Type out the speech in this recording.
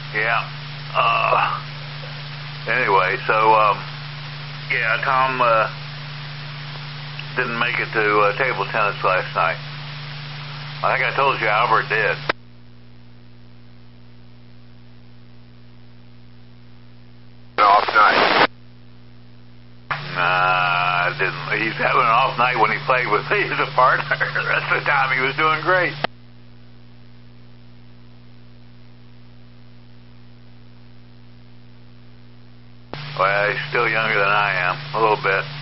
Yeah. Anyway, so, yeah, Tom didn't make it to table tennis last night. I think I told you Albert did. Off night. Nah, I didn't. He's having an off night when he played with me as a partner. The rest of the time he was doing great. Well, he's still younger than I am, a little bit.